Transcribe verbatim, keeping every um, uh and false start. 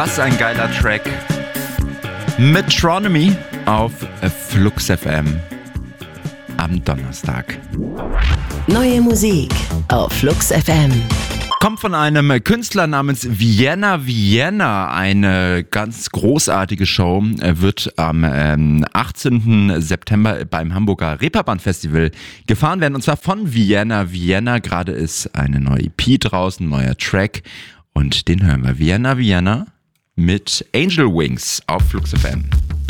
Was ein geiler Track. Metronomy auf Flux F M am Donnerstag. Neue Musik auf Flux F M. Kommt von einem Künstler namens Vienna Vienna. Eine ganz großartige Show wird am ähm, achtzehnten September beim Hamburger Reeperbahn Festival gefahren werden. Und zwar von Vienna Vienna. Gerade ist eine neue E P draußen, ein neuer Track. Und den hören wir. Vienna Vienna mit Angel Wings auf Flux F M.